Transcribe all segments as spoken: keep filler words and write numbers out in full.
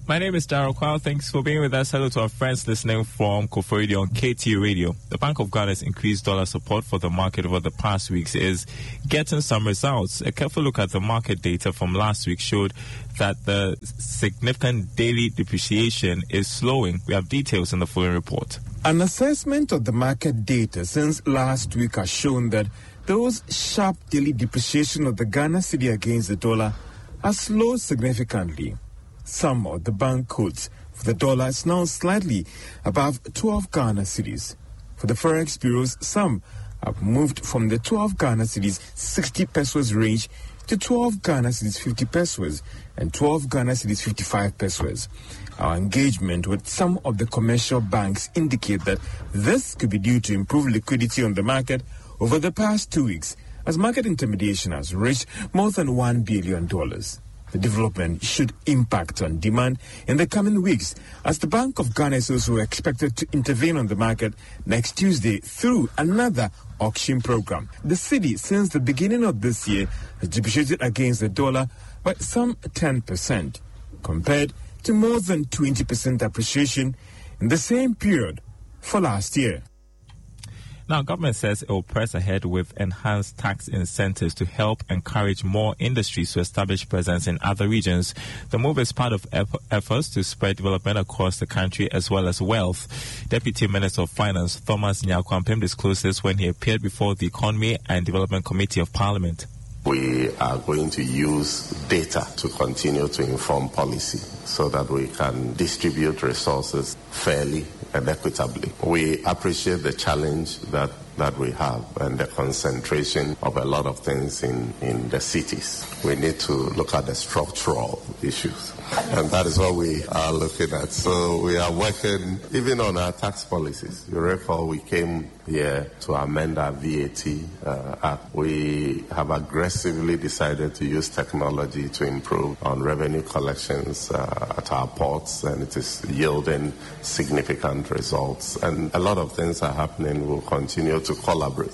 My name is Daryl Kwao. Thanks for being with us. Hello to our friends listening from Koforidua on K T Radio. The Bank of Ghana's increased dollar support for the market over the past weeks is getting some results. A careful look at the market data from last week showed that the significant daily depreciation is slowing. We have details in the following report. An assessment of the market data since last week has shown that those sharp daily depreciation of the Ghana cedi against the dollar has slowed significantly. Some of the bank codes for the dollar is now slightly above twelve Ghana cedis. For the forex bureaus, some have moved from the twelve Ghana cedis sixty pesos range to twelve Ghana cedis fifty pesos and twelve Ghana cedis fifty-five pesos. Our engagement with some of the commercial banks indicate that this could be due to improved liquidity on the market over the past two weeks, as market intermediation has reached more than one billion dollars. The development should impact on demand in the coming weeks, as the Bank of Ghana is also expected to intervene on the market next Tuesday through another auction program. The cedi, since the beginning of this year, has depreciated against the dollar by some ten percent, compared to more than twenty percent appreciation in the same period for last year. Now, government says it will press ahead with enhanced tax incentives to help encourage more industries to establish presence in other regions. The move is part of eff- efforts to spread development across the country as well as wealth. Deputy Minister of Finance Thomas Nyakwampem disclosed this when he appeared before the Economy and Development Committee of Parliament. We are going to use data to continue to inform policy so that we can distribute resources fairly and equitably. We appreciate the challenge that, that we have and the concentration of a lot of things in, in the cities. We need to look at the structural issues, and that is what we are looking at. So we are working even on our tax policies. You recall we came here to amend our V A T uh, Act. We have aggressively decided to use technology to improve on revenue collections uh, at our ports, and it is yielding significant results. And a lot of things are happening. We'll continue to collaborate.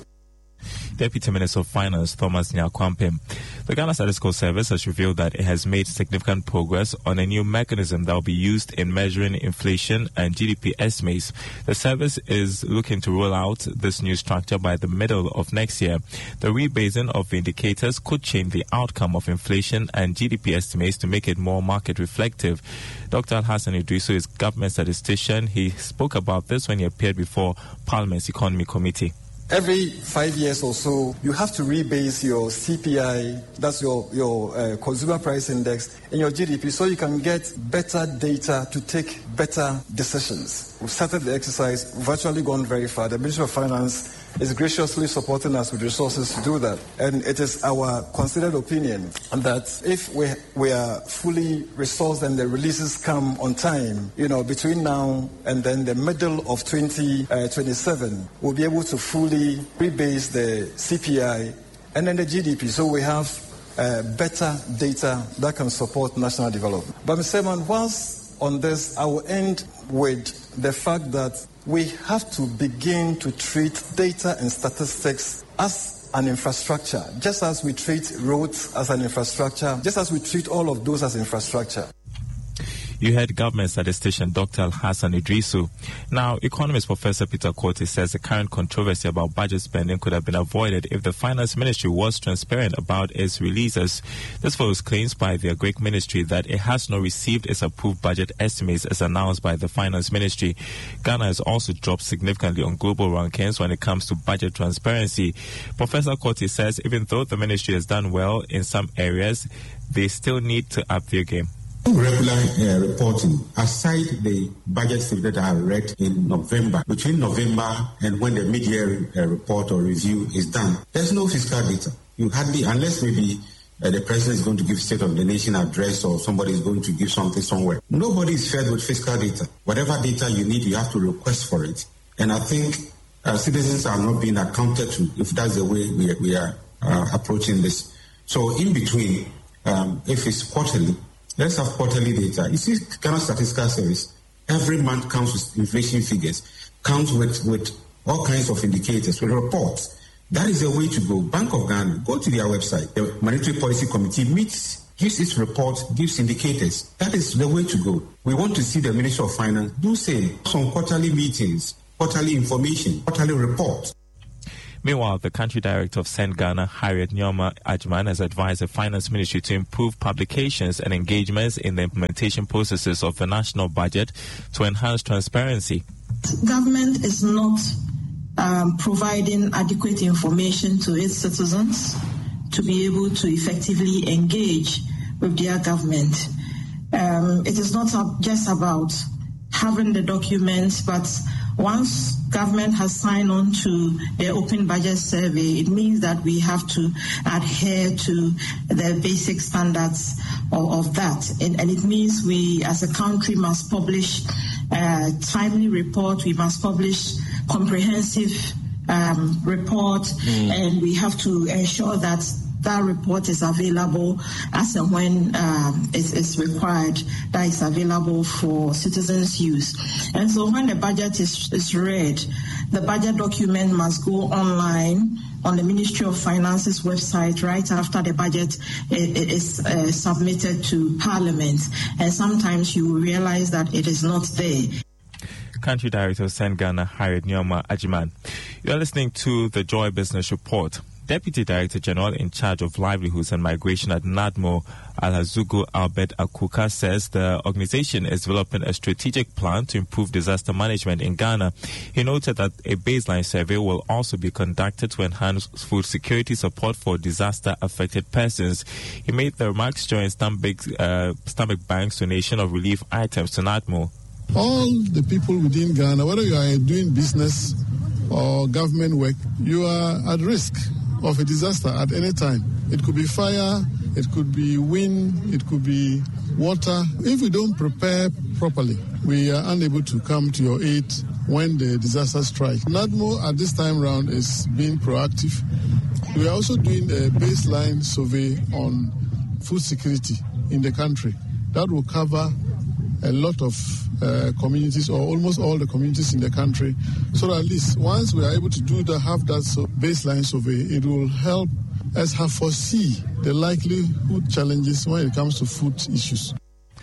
Deputy Minister of Finance Thomas Nyakwampem. The Ghana Statistical Service has revealed that it has made significant progress on a new mechanism that will be used in measuring inflation and G D P estimates. The service is looking to roll out this new structure by the middle of next year. The rebasing of the indicators could change the outcome of inflation and G D P estimates to make it more market reflective. Doctor Al-Hassan Idrisu is government statistician. He spoke about this when he appeared before Parliament's Economy Committee. Every five years or so, you have to rebase your C P I, that's your, your uh, consumer price index, and your G D P, so you can get better data to take better decisions. We've started the exercise, virtually gone very far. The Ministry of Finance is graciously supporting us with resources to do that. And it is our considered opinion that if we we are fully resourced and the releases come on time, you know, between now and then the middle of twenty twenty-seven, we'll be able to fully rebase the C P I and then the G D P. So we have uh, better data that can support national development. But Mister Chairman, whilst on this, I will end with the fact that we have to begin to treat data and statistics as an infrastructure, just as we treat roads as an infrastructure, just as we treat all of those as infrastructure. You heard government statistician Doctor Al-Hassan Idrisu. Now, economist Professor Peter Korte says the current controversy about budget spending could have been avoided if the Finance Ministry was transparent about its releases. This follows claims by the Agric Ministry that it has not received its approved budget estimates as announced by the Finance Ministry. Ghana has also dropped significantly on global rankings when it comes to budget transparency. Professor Korte says even though the ministry has done well in some areas, they still need to up their game. Regular uh, reporting, aside the budget that I read in November, between November and when the mid-year uh, report or review is done, there's no fiscal data. You hardly, unless maybe uh, the president is going to give State of the Nation address or somebody is going to give something somewhere. Nobody is fed with fiscal data. Whatever data you need, you have to request for it. And I think uh, citizens are not being accounted to if that's the way we, we are uh, approaching this. So in between, um, if it's quarterly, let's have quarterly data. You see, Ghana Statistical Service, every month comes with inflation figures, comes with, with all kinds of indicators, with reports. That is the way to go. Bank of Ghana, go to their website. The Monetary Policy Committee meets gives its report, gives indicators. That is the way to go. We want to see the Ministry of Finance do say some quarterly meetings, quarterly information, quarterly reports. Meanwhile, the country director of Send Ghana, Harriet Nyoma Agyman, has advised the Finance Ministry to improve publications and engagements in the implementation processes of the national budget to enhance transparency. Government is not um, providing adequate information to its citizens to be able to effectively engage with their government. Um, it is not just about having the documents, but once government has signed on to the open budget survey, it means that we have to adhere to the basic standards of, of that. And, and it means we as a country must publish a timely report, we must publish comprehensive um, report, mm. and we have to ensure that that report is available as and when um, it is required, that is available for citizens' use. And so when the budget is, is read, the budget document must go online on the Ministry of Finance's website right after the budget is uh, submitted to Parliament. And sometimes you will realize that it is not there. Country Director of Send Ghana, Harriet Nyoma Agyman. You are listening to the Joy Business Report. Deputy Director General in charge of livelihoods and migration at NADMO, Alazugu Albert Akuka, says the organization is developing a strategic plan to improve disaster management in Ghana. He noted that a baseline survey will also be conducted to enhance food security support for disaster-affected persons. He made the remarks during Stanbic, uh, Stanbic Bank's donation of relief items to NADMO. All the people within Ghana, whether you are doing business or government work, you are at risk of a disaster at any time. It could be fire, it could be wind, it could be water. If we don't prepare properly, we are unable to come to your aid when the disaster strikes. NADMO at this time round is being proactive. We are also doing a baseline survey on food security in the country. That will cover a lot of uh, communities, or almost all the communities in the country, so that at least once we are able to do that, have that so baseline survey, it will help us have foresee the likelihood challenges when it comes to food issues.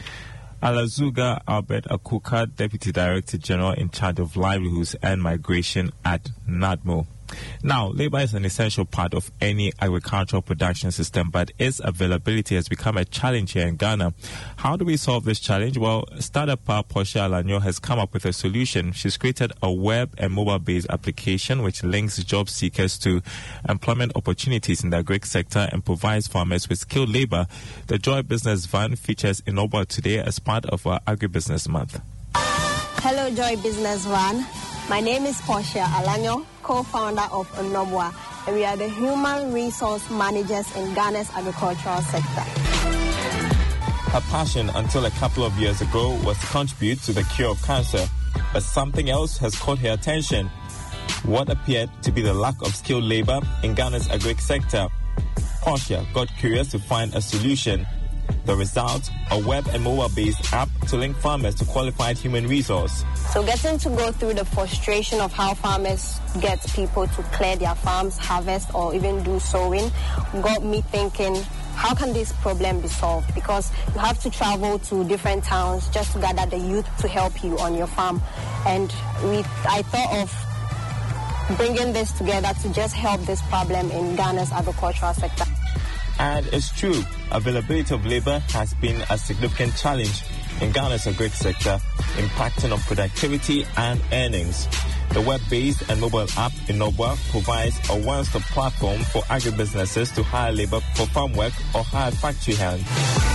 Alazuga Albert Akuka, Deputy Director General in charge of livelihoods and migration at NADMO. Now, labor is an essential part of any agricultural production system, but its availability has become a challenge here in Ghana. How do we solve this challenge? Well, startup Portia Alanyo has come up with a solution. She's created a web and mobile-based application which links job seekers to employment opportunities in the agri sector and provides farmers with skilled labor. The Joy Business Van features Inoba today as part of our Agribusiness Month. Hello, Joy Business Van. My name is Portia Alanyo, co-founder of Onobwa, and we are the human resource managers in Ghana's agricultural sector. Her passion until a couple of years ago was to contribute to the cure of cancer, but something else has caught her attention. What appeared to be the lack of skilled labor in Ghana's agri sector. Portia got curious to find a solution. The result, a web and mobile-based app to link farmers to qualified human resource. So getting to go through the frustration of how farmers get people to clear their farms, harvest, or even do sowing got me thinking, how can this problem be solved? Because you have to travel to different towns just to gather the youth to help you on your farm. And we, I thought of bringing this together to just help this problem in Ghana's agricultural sector. And it's true, availability of labor has been a significant challenge in Ghana's agri sector, impacting on productivity and earnings. The web-based and mobile app Inoba provides a one-stop platform for agribusinesses to hire labor for farm work or hire factory hands.